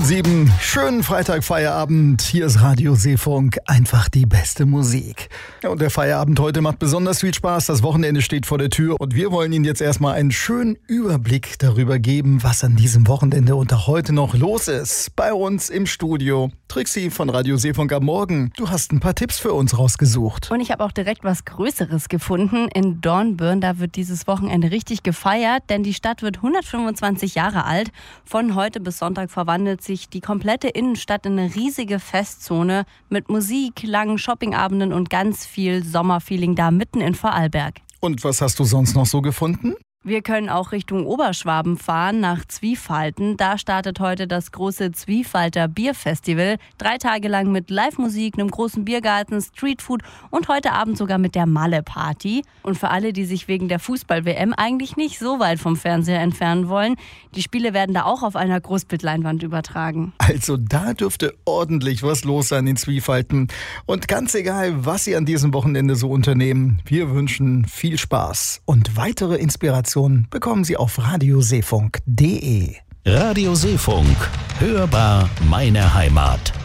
7. Schönen Freitag-Feierabend. Hier ist Radio Seefunk. Einfach die beste Musik. Ja, und der Feierabend heute macht besonders viel Spaß. Das Wochenende steht vor der Tür und wir wollen Ihnen jetzt erstmal einen schönen Überblick darüber geben, was an diesem Wochenende und auch heute noch los ist. Bei uns im Studio Trixie von Radio Seefunk am Morgen. Du hast ein paar Tipps für uns rausgesucht. Und ich habe auch direkt was Größeres gefunden. In Dornbirn, da wird dieses Wochenende richtig gefeiert, denn die Stadt wird 125 Jahre alt. Von heute bis Sonntag verwandelt sich die komplette Innenstadt in eine riesige Festzone mit Musik, langen Shoppingabenden und ganz viel Sommerfeeling da mitten in Vorarlberg. Und was hast du sonst noch so gefunden? Wir können auch Richtung Oberschwaben fahren, nach Zwiefalten. Da startet heute das große Zwiefalter Bierfestival. 3 Tage lang mit Live-Musik, einem großen Biergarten, Streetfood und heute Abend sogar mit der Malle-Party. Und für alle, die sich wegen der Fußball-WM eigentlich nicht so weit vom Fernseher entfernen wollen, die Spiele werden da auch auf einer Großbildleinwand übertragen. Also da dürfte ordentlich was los sein in Zwiefalten. Und ganz egal, was Sie an diesem Wochenende so unternehmen, wir wünschen viel Spaß und weitere Inspiration bekommen Sie auf radioseefunk.de. Radio Seefunk. Hörbar meine Heimat.